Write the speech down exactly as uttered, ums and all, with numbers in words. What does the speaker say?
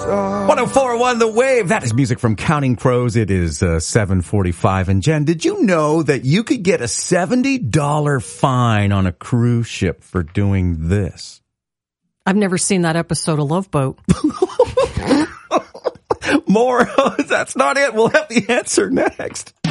one oh four point one The Wave. That is music from Counting Crows. It is uh, seven forty-five. And Jen, did you know that you could get a seventy dollars fine on a cruise ship for doing this? I've never seen that episode of Love Boat. More. That's not it. We'll have the answer next.